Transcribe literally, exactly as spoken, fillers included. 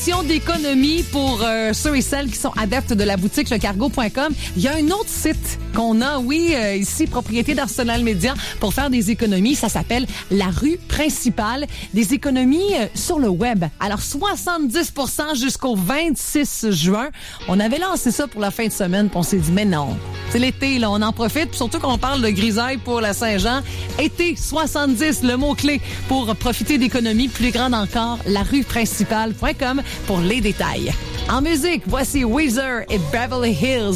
proposition d'économie pour euh, ceux et celles qui sont adeptes de la boutique lecargo point com. Il y a un autre site qu'on a, oui, euh, ici, propriété d'Arsenal Média, pour faire des économies. Ça s'appelle La Rue Principale. Des économies euh, sur le web. Alors, soixante-dix pour cent jusqu'au vingt-six juin. On avait lancé ça pour la fin de semaine, puis on s'est dit, mais non. C'est l'été, là, on en profite. Puis surtout qu'on parle de grisaille pour la Saint-Jean. Été soixante-dix, le mot-clé pour profiter d'économies plus grandes encore. la rue principale point com pour les détails. En musique, voici Weezer et Beverly Hills.